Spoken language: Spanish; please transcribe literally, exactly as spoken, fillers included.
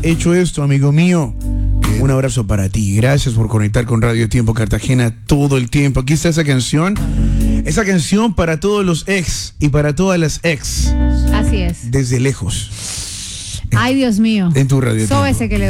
hecho esto, amigo mío. Un abrazo para ti. Gracias por conectar con Radio Tiempo Cartagena todo el tiempo. Aquí está esa canción. Esa canción para todos los ex y para todas las ex. Así es. Desde lejos. Ay, Dios mío. En tu Radio Sóbese Tiempo. que le